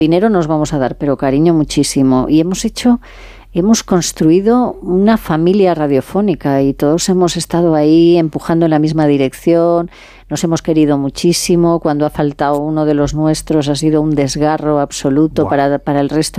dinero nos vamos a dar, pero cariño muchísimo. Y hemos construido una familia radiofónica y todos hemos estado ahí empujando en la misma dirección, nos hemos querido muchísimo. Cuando ha faltado uno de los nuestros ha sido un desgarro absoluto para el resto